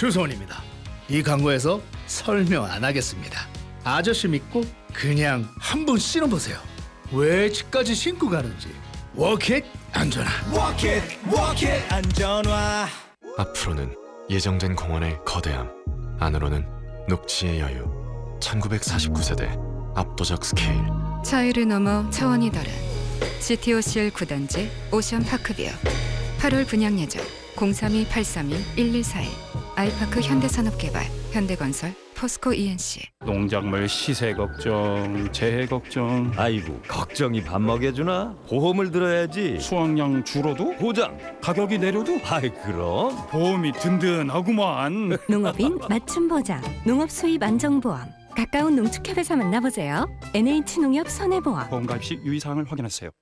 주소원입니다. 이 광고에서 설명 안 하겠습니다. 아저씨 믿고 그냥 한번 신어보세요. 왜 집까지 신고 가는지. 워킷 안전화. 워킷 안전화. 앞으로는 예정된 공원의 거대함, 안으로는 녹지의 여유. 1949세대 압도적 스케일. 차이를 넘어 차원이 다른 GTOCL 9단지 오션파크뷰 8월 분양 예정 032-832-1141 아이파크 현대산업개발 현대건설 포스코 ENC. 농작물 시세 걱정, 재해 걱정, 아이고 걱정이 밥 먹여주나? 보험을 들어야지. 수확량 줄어도 보장. 가격이 내려도 아이 그럼. 보험이 든든하구만. 농업인 맞춤 보장, 농업 수입 안정보험. 가까운 농축협에서 만나보세요. NH농협 손해보험. 보험 가입 시 유의사항을 확인하세요.